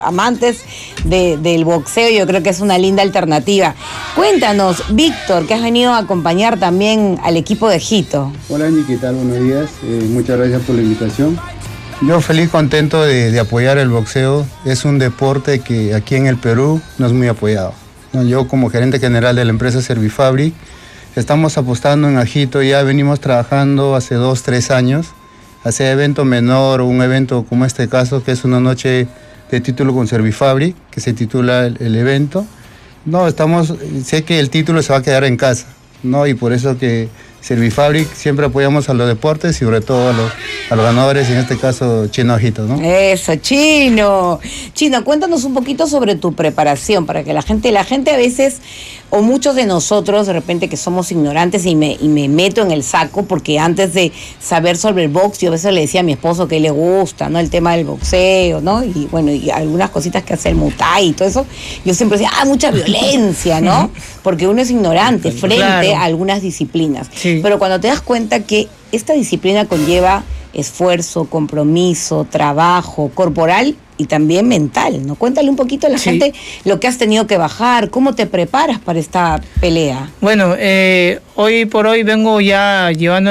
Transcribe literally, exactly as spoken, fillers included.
Amantes de, del boxeo, yo creo que es una linda alternativa. Cuéntanos, Víctor, que has venido a acompañar también al equipo de Jito. Hola Angie, ¿qué tal? Buenos días, eh, muchas gracias por la invitación. Yo feliz, contento de, de apoyar el boxeo. Es un deporte que aquí en el Perú no es muy apoyado. Yo como gerente general de la empresa Servifabric, estamos apostando en Jito, ya venimos trabajando hace dos, tres años, hacer evento menor o un evento como este caso, que es una noche de título con Servifabric, que se titula el, el evento. No, estamos, sé que el título se va a quedar en casa, ¿no? Y por eso que Servifabric siempre apoyamos a los deportes y sobre todo a los, a los ganadores, en este caso Chino Jito, ¿no? Eso, Chino. Chino, cuéntanos un poquito sobre tu preparación, para que la gente, la gente a veces, o muchos de nosotros, de repente que somos ignorantes y me, y me meto en el saco, porque antes de saber sobre el box, yo a veces le decía a mi esposo que le gusta, ¿no? El tema del boxeo, ¿no? Y bueno, y algunas cositas que hace el Muay Thai y todo eso, yo siempre decía, ah, mucha violencia, ¿no? Porque uno es ignorante frente claro. a algunas disciplinas. Sí. Pero cuando te das cuenta que esta disciplina conlleva esfuerzo, compromiso, trabajo corporal y también mental, ¿no? Cuéntale un poquito a la sí. gente lo que has tenido que bajar, cómo te preparas para esta pelea. Bueno, eh, hoy por hoy vengo ya llevando